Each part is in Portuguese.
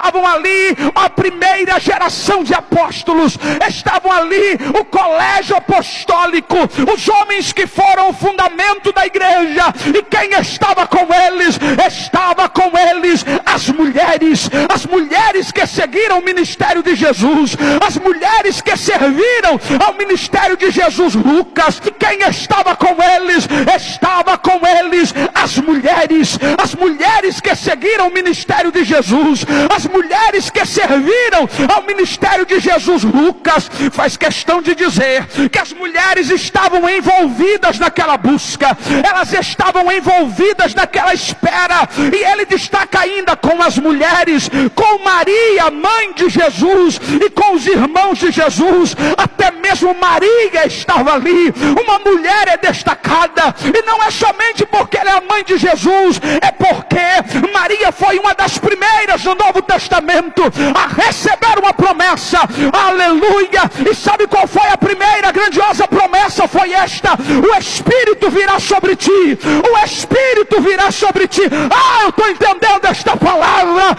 estavam ali a primeira geração de apóstolos, estavam ali o colégio apostólico, os homens que foram o fundamento da igreja. E quem estava com eles? Estava com eles as mulheres que seguiram o ministério de Jesus, as mulheres que serviram ao ministério de Jesus. Lucas, e quem estava com eles? Estava com eles as mulheres que seguiram o ministério de Jesus, as mulheres que serviram ao ministério de Jesus. Lucas faz questão de dizer que as mulheres estavam envolvidas naquela busca, elas estavam envolvidas naquela espera. E ele destaca ainda com as mulheres, com Maria, mãe de Jesus, e com os irmãos de Jesus. Até mesmo Maria estava ali. Uma mulher é destacada, e não é somente porque ela é a mãe de Jesus, é porque Maria foi uma das primeiras no Novo Testamento a receber uma promessa. Aleluia! E sabe qual foi a primeira grandiosa promessa? Foi esta: o Espírito virá sobre ti. O Espírito virá sobre ti. Eu estou entendendo esta palavra.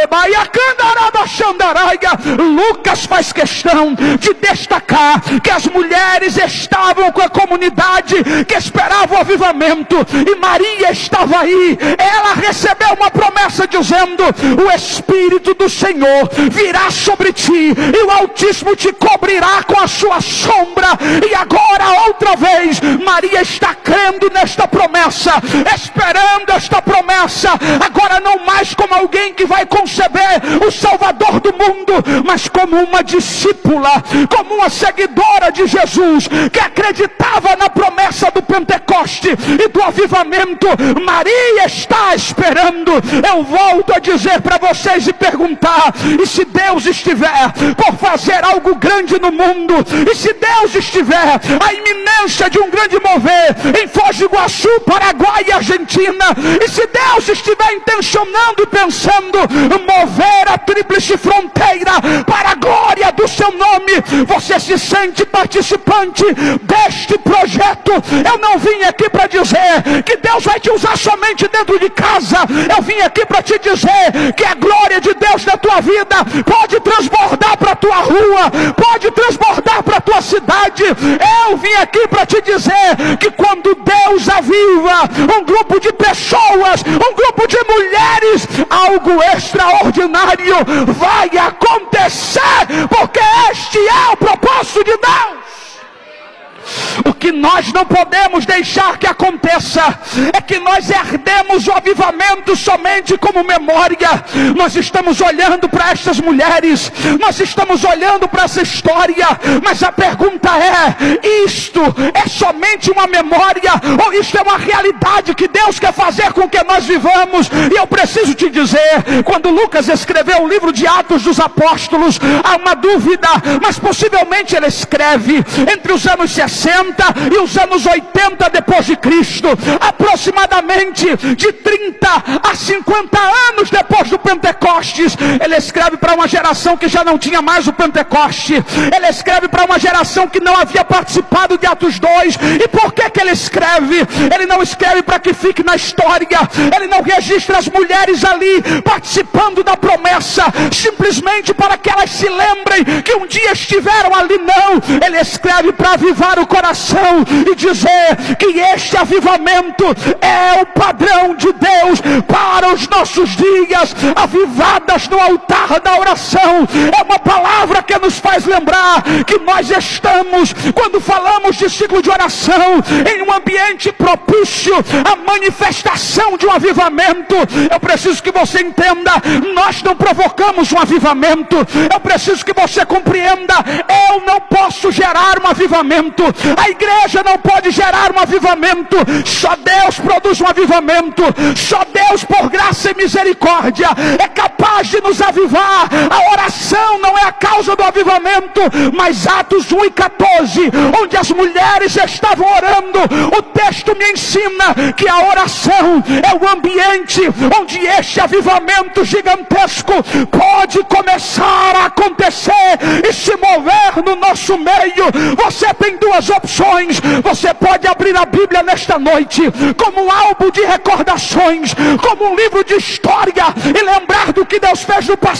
Lucas faz questão de destacar que as mulheres estavam com a comunidade que esperava o avivamento, e Maria estava aí. Ela recebeu uma promessa dizendo: o Espírito do Senhor virá sobre ti, e o Altíssimo te cobrirá com a sua sombra. E agora, outra vez, Maria está crendo nesta promessa, esperando esta promessa, agora não mais como alguém que vai conceber o Salvador do mundo, mas como uma discípula, como uma seguidora de Jesus, que acreditava na promessa do Pentecoste e do avivamento. Maria está esperando. Eu volto a dizer para vocês e perguntar: e se Deus estiver por fazer algo grande no mundo, e se Deus estiver à iminência de um grande mover em Foz do Iguaçu, Paraguai e Argentina, e se Deus estiver intencionando e pensando mover a tríplice fronteira para a glória do seu nome, você se sente participante deste projeto. Eu não vim aqui para dizer que Deus vai te usar somente dentro de casa. Eu vim aqui para te dizer que a glória de Deus na tua vida pode transbordar para a tua rua, pode transbordar para a tua cidade. Eu vim aqui para te dizer que quando Deus aviva um grupo de pessoas, um grupo de mulheres, algo extraordinário vai acontecer, porque este é o propósito de Deus. O que nós não podemos deixar que aconteça é que nós herdemos o avivamento somente como memória. Nós estamos olhando para estas mulheres, nós estamos olhando para essa história, mas a pergunta é: isto é somente uma memória, ou isto é uma realidade que Deus quer fazer com que nós vivamos? E eu preciso te dizer, quando Lucas escreveu o livro de Atos dos Apóstolos, há uma dúvida, mas possivelmente ele escreve entre os anos 60 e os anos 80 depois de Cristo, aproximadamente de 30 a 50 anos depois do Pentecostes. Ele escreve para uma geração que já não tinha mais o Pentecoste, ele escreve para uma geração que não havia participado de Atos 2. E por que ele escreve? Ele não escreve para que fique na história, ele não registra as mulheres ali participando da promessa simplesmente para que elas se lembrem que um dia estiveram ali. Não, ele escreve para avivar o coração e dizer que este avivamento é o padrão de Deus para os nossos dias, avivadas no altar da oração. É uma palavra que nos faz lembrar que nós estamos, quando falamos de ciclo de oração, em um ambiente propício à manifestação de um avivamento. Eu preciso que você entenda, nós não provocamos um avivamento. Eu preciso que você compreenda, eu não posso gerar um avivamento, a igreja não pode gerar um avivamento. Só Deus produz um avivamento. Só Deus, por graça e misericórdia, é capaz de nos avivar. A oração não é a causa do avivamento, mas Atos 1 e 14, onde as mulheres estavam orando, o texto me ensina que a oração é o ambiente onde este avivamento gigantesco pode começar a acontecer e se mover no nosso meio. Você tem duas opções. Você pode abrir a Bíblia nesta noite como um álbum de recordações, como um livro de história, e lembrar do que Deus fez no passado,